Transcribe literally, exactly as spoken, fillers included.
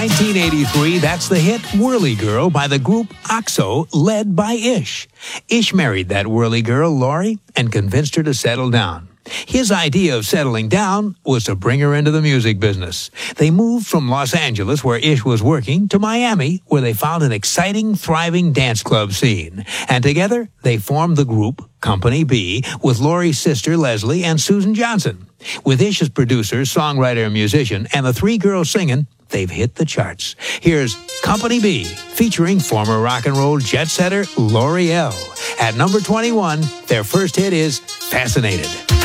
nineteen eighty-three, that's the hit Whirly Girl by the group OXO, led by Ish. Ish married that whirly girl, Lori, and convinced her to settle down. His idea of settling down was to bring her into the music business. They moved from Los Angeles, where Ish was working, to Miami, where they found an exciting, thriving dance club scene. And together, they formed the group Company B with Lori's sister, Leslie, and Susan Johnson. With Ish as producer, songwriter, and musician, and the three girls singing, they've hit the charts. Here's Company B, featuring former rock and roll jet setter L'Oreal. At number twenty-one, their first hit is Fascinated.